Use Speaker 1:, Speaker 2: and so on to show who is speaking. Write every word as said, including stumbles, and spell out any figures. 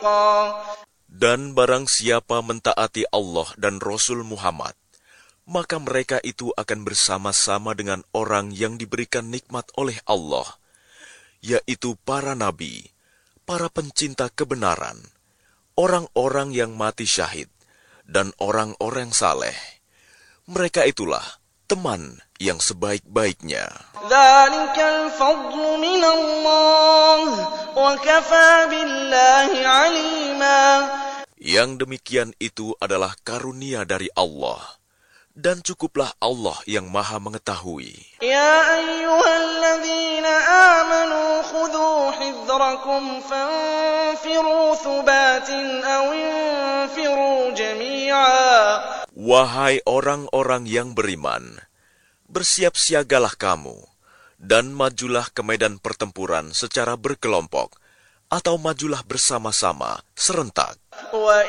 Speaker 1: Dan barang siapa mentaati Allah dan Rasul Muhammad, maka mereka itu akan bersama-sama dengan orang yang diberikan nikmat oleh Allah, yaitu para nabi, para pencinta kebenaran, orang-orang yang mati syahid, dan orang-orang saleh. Mereka itulah teman yang sebaik-baiknya.
Speaker 2: Dzalikal fadlu minallah wa kafaa billahi alima.
Speaker 1: Yang demikian itu adalah karunia dari Allah, dan cukuplah Allah yang Maha Mengetahui.
Speaker 2: Ya ayyuhalladzina amanu khudhu hidrakum fanfiru thubatin aw infiru jami'a.
Speaker 1: Wahai orang-orang yang beriman, bersiap siagalah kamu, dan majulah ke medan pertempuran secara berkelompok, atau majulah bersama-sama, serentak.
Speaker 2: Wa